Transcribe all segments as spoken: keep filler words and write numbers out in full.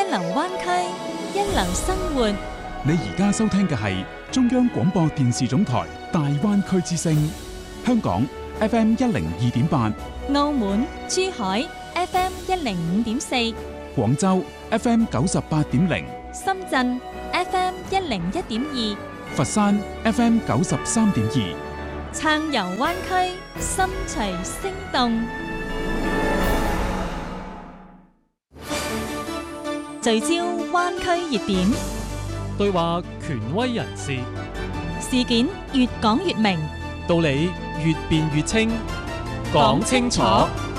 流灣區，一流生活。 你而家收聽嘅係中央廣播電視總台大灣區之聲，香港 F M 一零二點八， 澳門、珠海 F M 一零五點四， 廣州 F M 九十八點零， 深圳 F M 一零一點二， 佛山 F M 九十三點二。 撐遊灣區，心隨聲動。聚焦灣區熱點， 對話權威人士， 事件越講越明， 道理越辯越清，講清楚。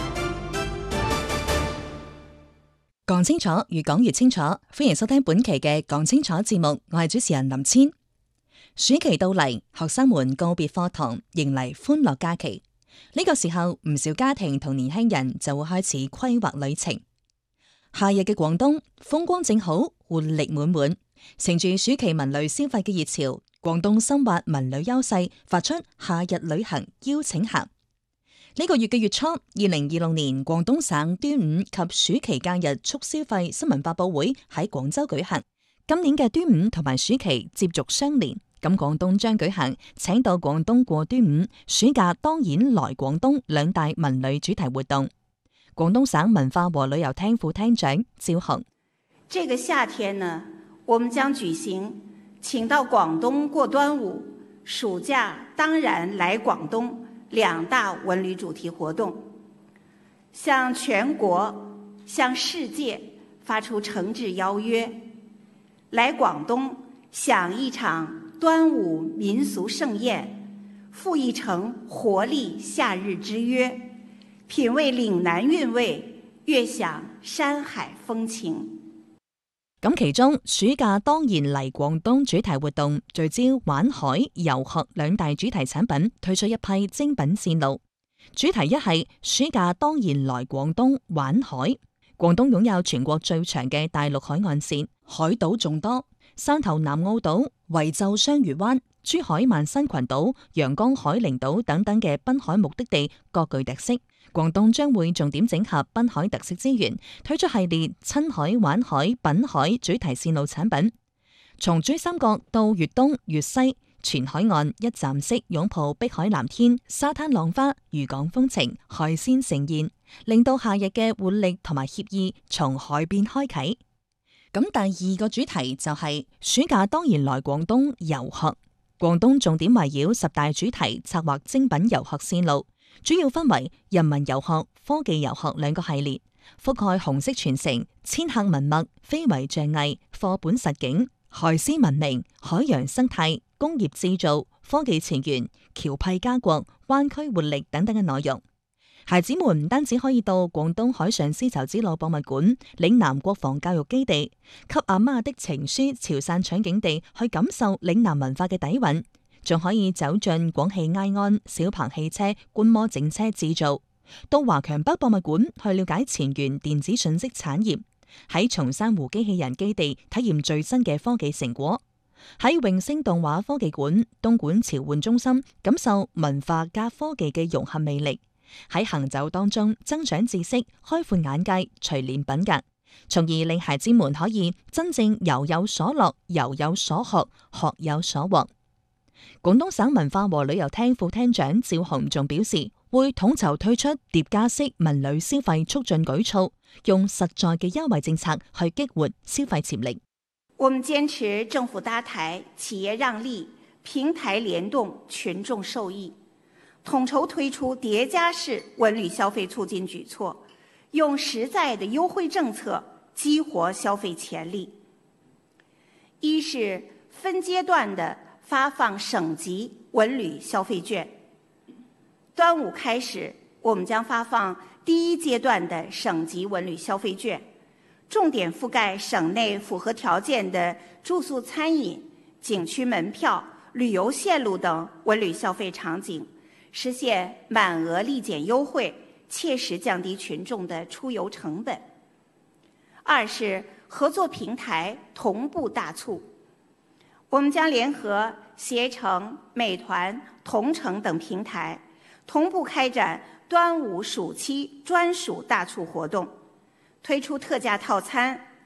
講清楚，越講越清楚。歡迎收聽本期嘅講清楚節目，我係主持人林千。暑期到嚟，學生們告別課堂，迎嚟歡樂假期。呢個時候，唔少家庭同年輕人就會開始規劃旅程。夏日嘅廣東風光正好，活力滿滿，乘住暑期文旅消費嘅熱潮，廣東深挖文旅優勢，發出夏日旅行邀請函。呢個月嘅月初，二零二六年廣東省端午及暑期假日促消費新聞發佈會喺廣州舉行。今年嘅端午同埋暑期接續相連，咁廣東將舉行請到廣東過端午，暑假當然來廣東兩大文旅主題活動。廣東省文化和旅遊廳副廳長趙紅： 這個夏天呢，我們將舉行請到廣東過端午，暑假當然來廣東兩大文旅主題活動，向全國、向世界發出誠摯邀約，來廣東享一場端午民俗盛宴，赴一城活力夏日之約，品味嶺南韻味，悅享山海風情。 咁其中暑假當然嚟廣東主題活動聚焦玩海、遊學兩大主題產品，推出一批精品線路。主題一係暑假當然來廣東玩海。廣東擁有全國最長嘅大陸海岸線，海島眾多，汕頭南澳島、惠州雙魚灣、珠海萬新群島、陽江海陵島等等嘅濱海目的地各具特色。廣東將會重點整合濱海特色資源，推出系列親海、玩海、品海主題線路產品。從珠三角到粵東、粵西，全海岸一站式擁抱碧海藍天、沙灘浪花、漁港風情、海鮮盛宴，令到夏日嘅活力同埋愜意從海邊開啟。咁第二個主題就係暑假當然來廣東遊學。廣東重點圍繞十大主題策劃精品遊學線路，主要分為人文遊學、科技遊學兩個系列，覆蓋紅色傳承、遷客文脈、非遺匠藝、課本實景、海絲文明、海洋生態、工業製造、科技前沿、僑派家國、灣區活力等等嘅內容。孩子們唔單止可以到廣東海上絲綢之路博物館、嶺南國防教育基地、給阿媽的情書潮汕取景地去感受嶺南文化嘅底蘊，仲可以走進廣汽埃安、小鵬汽車觀摩整車製造，到華強北博物館去了解前沿電子信息產業，喺松山湖機器人基地體驗最新嘅科技成果，喺永星動畫科技館、東莞潮玩中心感受文化加科技嘅融合魅力。喺行走當中增長知識、開闊眼界、錘煉品格，從而令孩子們可以真正遊有所樂、遊有所學、學有所獲。廣東省文化和旅遊廳副廳長趙紅仲表示，會統籌推出疊加式文旅消費促進舉措，用實在嘅優惠政策去激活消費潛力。 我們堅持政府搭台、企業讓利、平台聯動、群眾受益，統籌推出疊加式文旅消費促進舉措，用實在的優惠政策激活消費潛力。一是分階段的發放省級文旅消費券。端午開始，我們將發放第一階段的省級文旅消費券，重點覆蓋省內符合條件的住宿餐飲、景區門票、旅遊線路等文旅消費場景，實現滿額立減優惠，切實降低群眾的出遊成本。二是合作平台同步大促，我們將聯合攜程、美團、同程等平台，同步開展端午暑期專屬大促活動，推出特價套餐、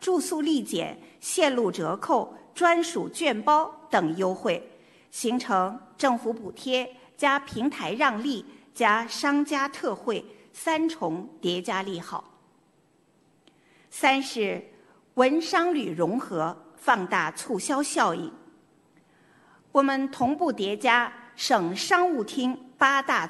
住宿立减、线路折扣、专属券包等优惠，形成政府补贴加平台让利加商家特惠三重叠加利好。三是文商旅融合，放大促销效应。我们同步叠加省商务厅八大